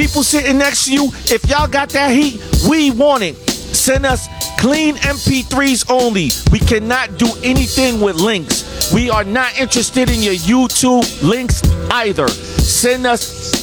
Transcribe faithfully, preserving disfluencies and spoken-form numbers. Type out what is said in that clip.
People sitting next to you, if y'all got that heat, we want it. Send us clean M P threes only. We cannot do anything with links. We are not interested in your YouTube links either. Send us